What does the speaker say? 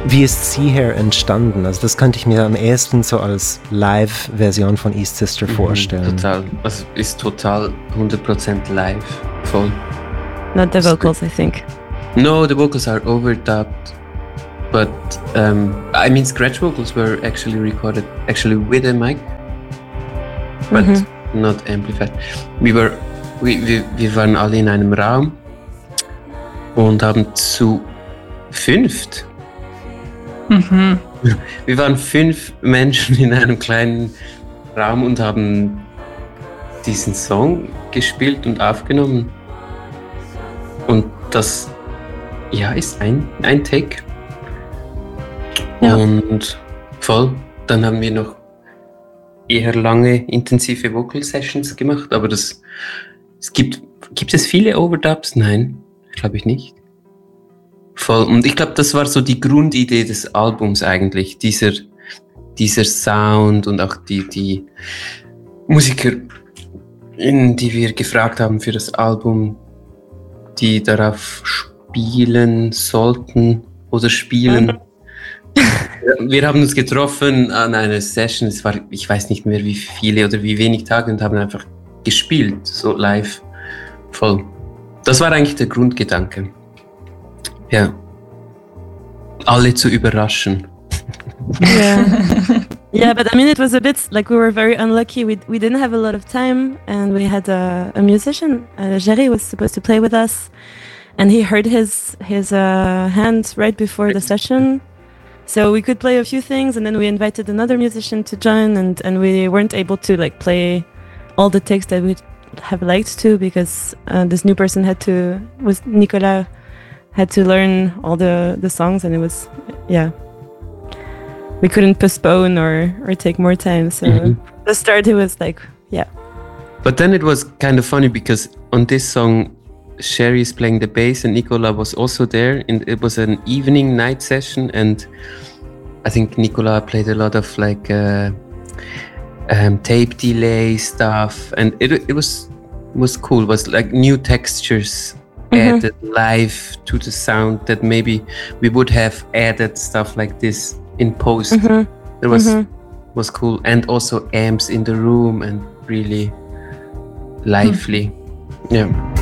Wie ist See Here entstanden? Also das könnte ich mir am ehesten so als Live-Version von East Sister vorstellen. Total, also ist total 100% live, voll. Not the vocals, I think. No, the vocals are overdubbed, but I mean scratch vocals were actually recorded with a mic, but not amplified. Wir waren alle in einem Raum und haben zu fünft. Wir waren 5 Menschen in einem kleinen Raum und haben diesen Song gespielt und aufgenommen. Und das ist ein Take. Ja. Und voll. Dann haben wir noch eher lange, intensive Vocal Sessions gemacht, aber gibt es viele Overdubs? Nein, glaube ich nicht. Voll. Und ich glaube, das war so die Grundidee des Albums eigentlich, dieser Sound und auch die Musiker, die wir gefragt haben für das Album, die darauf spielen sollten oder spielen. Wir haben uns getroffen an einer Session, es war, ich weiß nicht mehr wie viele oder wie wenig Tage, und haben einfach gespielt, so live. Voll. Das war eigentlich der Grundgedanke. Ja. Alle zu überraschen. Yeah, but I mean, it was a bit like we were very unlucky. We didn't have a lot of time, and we had a musician. Jerry was supposed to play with us, and he hurt his hand right before the session. So we could play a few things, and then we invited another musician to join, and we weren't able to like play all the takes that we'd have liked to, because this new person Nicolas had to learn all the songs, and it was, we couldn't postpone or take more time. So the start, it was like, But then it was kind of funny because on this song, Sherry is playing the bass and Nicola was also there, and it was an evening night session, and I think Nicola played a lot of like tape delay stuff, and it was cool. It was like new textures added live to the sound that maybe we would have added stuff like this in post. It was cool, and also amps in the room and really lively. Yeah.